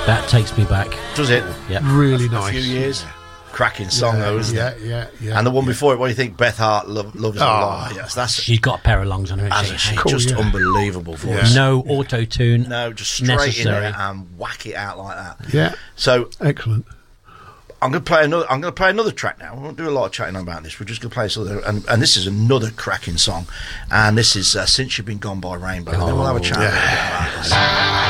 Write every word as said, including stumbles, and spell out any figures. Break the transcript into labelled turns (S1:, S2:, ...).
S1: That takes me back.
S2: Does it?
S1: Yeah.
S3: Really
S2: a
S3: nice.
S2: few years. Cracking song,
S3: yeah,
S2: though, isn't
S3: yeah,
S2: it?
S3: Yeah, yeah.
S2: And the one
S3: yeah.
S2: before it, what do you think? Beth Hart, Love, Love is a
S3: Oh.
S2: Lie. Yes, that's
S1: She's got a pair of lungs on her.
S2: hasn't she?
S3: Cool,
S2: Just
S3: yeah.
S2: unbelievable voice.
S1: No auto tune.
S2: No, just straight
S1: necessary.
S2: in there and whack it out like that.
S3: Yeah.
S2: So
S3: Excellent.
S2: I'm going to play another. I'm going to play another track now. We won't do a lot of chatting about this. We're just going to play this other, and, and this is another cracking song. And this is uh, Since You've Been Gone by Rainbow. And then we'll have a chat
S3: yeah.
S2: about this.